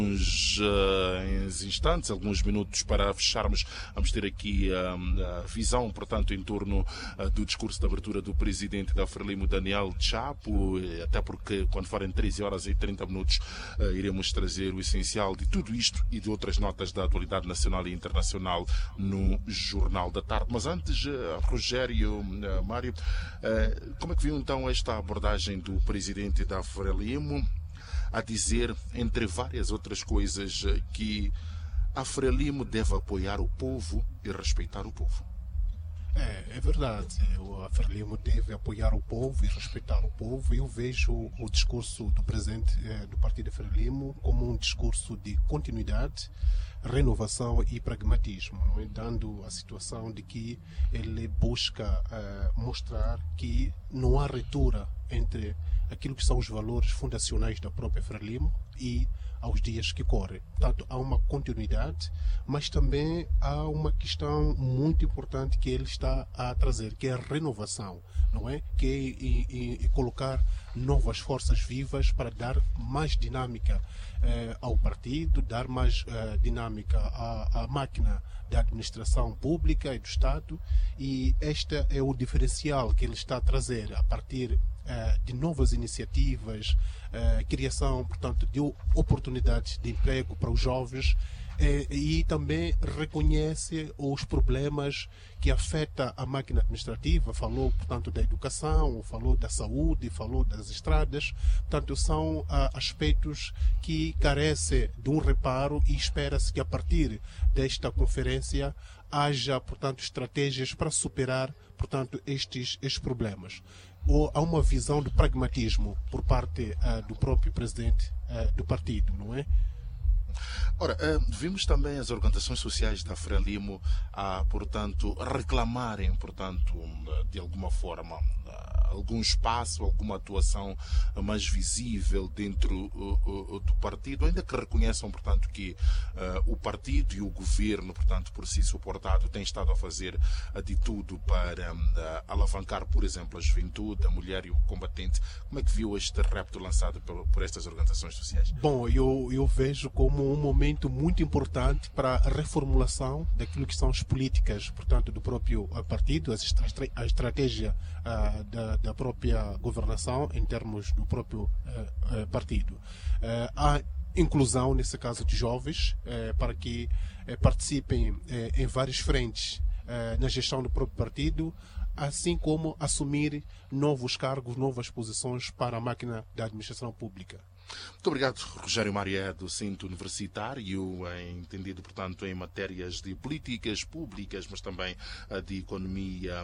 instantes, alguns minutos para fecharmos, vamos ter aqui a visão, portanto, em torno do discurso de abertura do presidente da Frelimo, Daniel Chapo, até porque quando forem 13 horas e 30 minutos iremos trazer o essencial de tudo isto e de outras notas da atualidade nacional e internacional no Jornal da Tarde. Mas antes, Rogério, Mário, como é que viu então esta abordagem do presidente da Frelimo a dizer, entre várias outras coisas, que a Frelimo deve apoiar o povo e respeitar o povo? É verdade. A Frelimo deve apoiar o povo e respeitar o povo. Eu vejo o discurso do presidente do Partido Frelimo como um discurso de continuidade, renovação e pragmatismo, dando a situação de que ele busca mostrar que não há ruptura entre aquilo que são os valores fundacionais da própria Frelimo e aos dias que correm. Portanto, há uma continuidade, mas também há uma questão muito importante que ele está a trazer, que é a renovação, não é? Que é colocar novas forças vivas para dar mais dinâmica ao partido, dar mais dinâmica à máquina da administração pública e do Estado, e este é o diferencial que ele está a trazer a partir de novas iniciativas, criação, portanto, de oportunidades de emprego para os jovens, e também reconhece os problemas que afetam a máquina administrativa. Falou, portanto, da educação, falou da saúde, falou das estradas. Portanto, são aspectos que carecem de um reparo, e espera-se que a partir desta conferência haja, portanto, estratégias para superar, portanto, estes problemas. Ou há uma visão de pragmatismo por parte do próprio presidente do partido, não é? Ora, vimos também as organizações sociais da Frelimo portanto, reclamarem, portanto, de alguma forma, algum espaço, alguma atuação mais visível dentro do partido, ainda que reconheçam, portanto, que o partido e o governo, portanto, por si suportado, têm estado a fazer de tudo para alavancar, por exemplo, a juventude, a mulher e o combatente. Como é que viu este repto lançado por estas organizações sociais? Bom, eu vejo como um momento muito importante para a reformulação daquilo que são as políticas, portanto, do próprio partido, a estratégia da própria governação em termos do próprio partido. Há inclusão, nesse caso, de jovens, para que participem em várias frentes na gestão do próprio partido, assim como assumir novos cargos, novas posições para a máquina da administração pública. Muito obrigado, Rogério Maria, do Centro Universitário, entendido, portanto, em matérias de políticas públicas, mas também de economia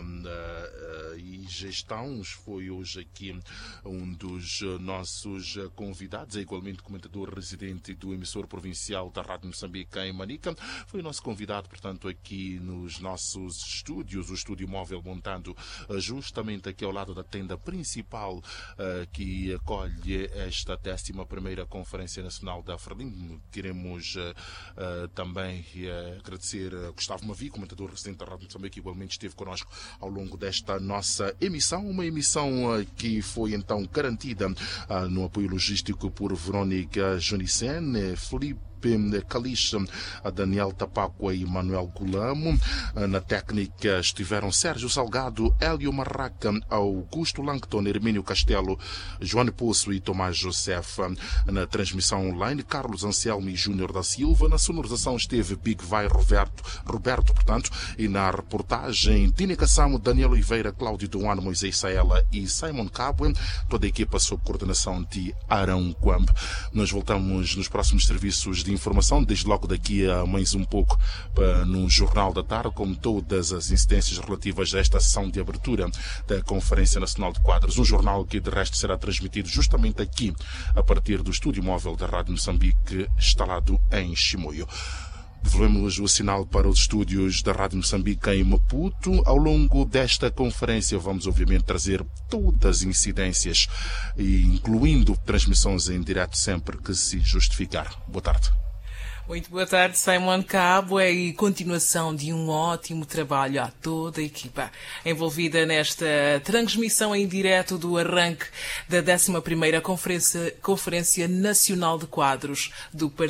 e gestão. Foi hoje aqui um dos nossos convidados, é igualmente comentador residente do emissor provincial da Rádio Moçambique em Manica. Foi o nosso convidado, portanto, aqui nos nossos estúdios, o estúdio móvel montado justamente aqui ao lado da tenda principal que acolhe esta 11ª Conferência Nacional da Frelimo. Queremos também agradecer a Gustavo Mavi, comentador residente da Rádio Moçambique, que igualmente esteve connosco ao longo desta nossa emissão, uma emissão que foi então garantida no apoio logístico por Verónica Jonicene, Felipe Calixa, Daniel Tapacua e Manuel Gulamo. Na técnica estiveram Sérgio Salgado, Hélio Marraca, Augusto Langton, Hermínio Castelo, João Poço e Tomás Josef. Na transmissão online, Carlos Anselmo e Júnior da Silva. Na sonorização esteve Big Vai Roberto, portanto, e na reportagem Tina Cassamo, Daniel Oliveira, Cláudio Duano, Moisés Saela e Simon Cabo. Toda a equipa sob coordenação de Arão Quamb. Nós voltamos nos próximos serviços de informação, desde logo daqui a mais um pouco no Jornal da Tarde, com todas as incidências relativas a esta sessão de abertura da Conferência Nacional de Quadros, um jornal que de resto será transmitido justamente aqui a partir do estúdio móvel da Rádio Moçambique, instalado em Chimoio. Devolvemos o sinal para os estúdios da Rádio Moçambique em Maputo. Ao longo desta conferência vamos obviamente trazer todas as incidências, incluindo transmissões em direto sempre que se justificar. Boa tarde. Muito boa tarde, Simon Cabo, e continuação de um ótimo trabalho a toda a equipa envolvida nesta transmissão em direto do arranque da 11ª Conferência Nacional de Quadros do Partido